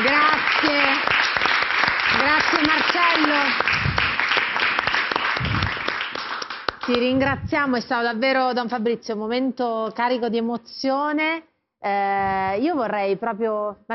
Grazie. Grazie Marcello. Ti ringraziamo, è stato davvero, Don Fabrizio, un momento carico di emozione. Io vorrei proprio...